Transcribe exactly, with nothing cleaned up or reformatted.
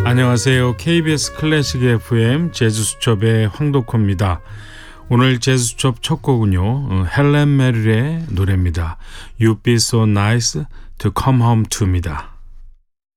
안녕하세요. 케이비에스 클래식 에프엠 재즈수첩의 황덕호입니다. 오늘 재즈수첩 첫 곡은요, 헬렌 메릴의 노래입니다. You'd be so nice to come home to입니다.